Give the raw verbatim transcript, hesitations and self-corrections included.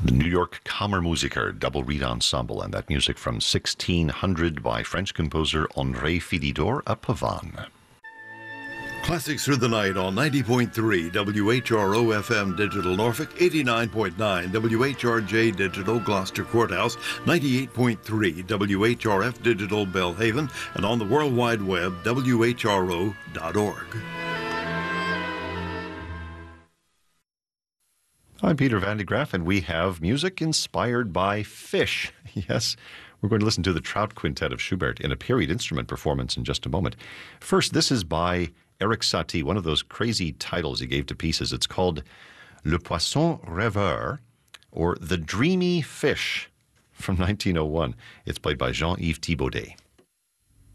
The New York Kammermusiker Double Reed Ensemble, and that music from sixteen hundred by French composer André Philidor, a Pavane. Classics Through the Night on ninety point three W H R O F M Digital Norfolk, eighty-nine point nine W H R J Digital Gloucester Courthouse, ninety-eight point three W H R F Digital Belhaven, and on the World Wide Web, W H R O dot org. I'm Peter Van de Graaff, and we have music inspired by fish. Yes, we're going to listen to the Trout Quintet of Schubert in a period instrument performance in just a moment. First, this is by Erik Satie, one of those crazy titles he gave to pieces. It's called Le Poisson Rêveur, or The Dreamy Fish, from nineteen oh one. It's played by Jean-Yves Thibaudet.